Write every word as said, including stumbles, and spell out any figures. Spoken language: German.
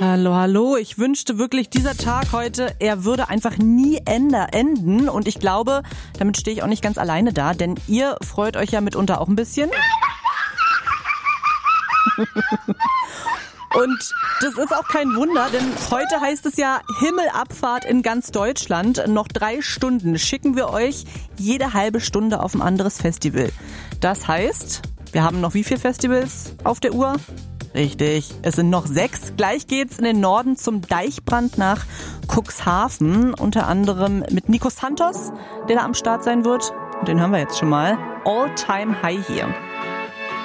Hallo, hallo. Ich wünschte wirklich, dieser Tag heute, er würde einfach nie enden. Und ich glaube, damit stehe ich auch nicht ganz alleine da, denn ihr freut euch ja mitunter auch ein bisschen. Und das ist auch kein Wunder, denn heute heißt es ja Himmelabfahrt in ganz Deutschland. Noch drei Stunden schicken wir euch jede halbe Stunde auf ein anderes Festival. Das heißt, wir haben noch wie viele Festivals auf der Uhr? Richtig, es sind noch sechs. Gleich geht's in den Norden zum Deichbrand nach Cuxhaven. Unter anderem mit Nico Santos, der da am Start sein wird. Und den hören wir jetzt schon mal. All time high hier.